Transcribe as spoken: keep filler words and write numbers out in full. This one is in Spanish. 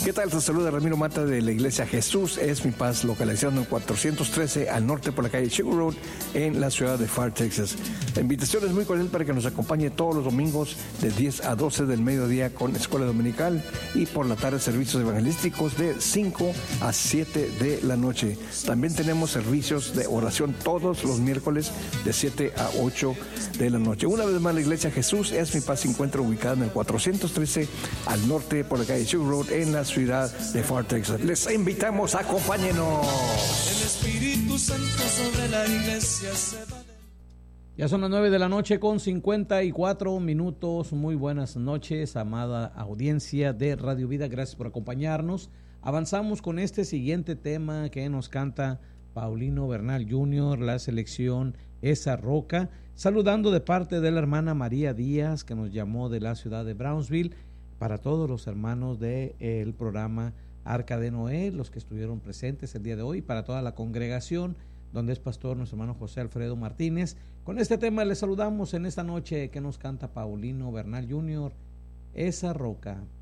¿Qué tal? Te saluda Ramiro Mata de la Iglesia Jesús es mi paz, localizado en cuatrocientos trece al norte por la calle Sugar Road en la ciudad de Pharr, Texas. La invitación es muy cordial para que nos acompañe todos los domingos de diez a doce del mediodía con escuela dominical y por la tarde servicios evangelísticos de cinco a siete de la noche. También tenemos servicios de oración todos los miércoles de siete a ocho de la noche. Una vez más, la Iglesia Jesús es mi paz se encuentra ubicada en el cuatrocientos trece al norte por la calle Sugar Road en la ciudad de Pharr, Texas. Les invitamos, acompáñenos. El Espíritu Santo sobre la iglesia se va. Ya son las nueve de la noche con cincuenta y cuatro minutos. Muy buenas noches, amada audiencia de Radio Vida. Gracias por acompañarnos. Avanzamos con este siguiente tema que nos canta Paulino Bernal junior, la selección Esa Roca, saludando de parte de la hermana María Díaz, que nos llamó de la ciudad de Brownsville, para todos los hermanos del de programa Arca de Noé, los que estuvieron presentes el día de hoy, para toda la congregación, donde es pastor nuestro hermano José Alfredo Martínez. Con este tema les saludamos en esta noche que nos canta Paulino Bernal junior, Esa Roca.